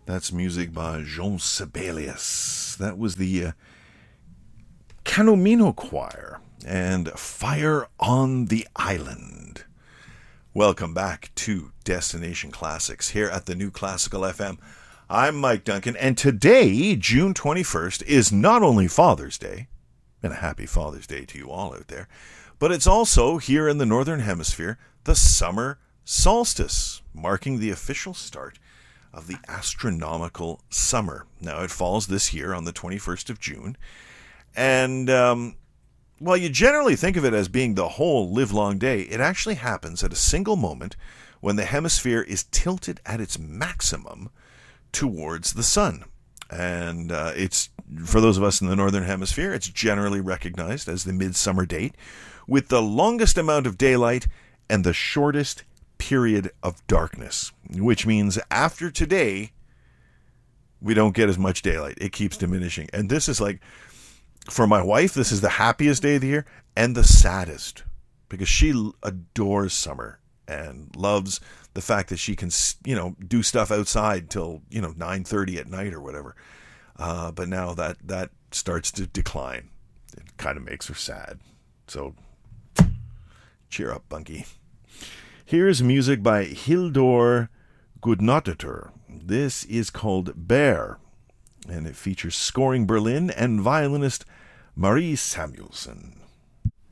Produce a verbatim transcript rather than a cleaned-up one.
That's music by Jean Sibelius. That was the uh, Canomino Choir and Fire on the Island. Welcome back to Destination Classics here at the New Classical F M. I'm Mike Duncan, and today, June twenty-first, is not only Father's Day, and a happy Father's Day to you all out there, but it's also, here in the Northern Hemisphere, the summer solstice, marking the official start of the astronomical summer. Now, it falls this year on the twenty-first of June, and um, while you generally think of it as being the whole livelong day, it actually happens at a single moment when the hemisphere is tilted at its maximum towards the sun. And uh, it's, for those of us in the Northern Hemisphere, it's generally recognized as the midsummer date, with the longest amount of daylight and the shortest period of darkness, which means after today, we don't get as much daylight. It keeps diminishing. And this is like, for my wife, this is the happiest day of the year and the saddest, because she adores summer and loves the fact that she can, you know, do stuff outside till, you know, nine thirty at night or whatever. Uh, but now that, that starts to decline. It kind of makes her sad. So cheer up, Bunky. Here's music by Hildur Gudnadottir. This is called Bear, and it features scoring Berlin and violinist Marie Samuelson.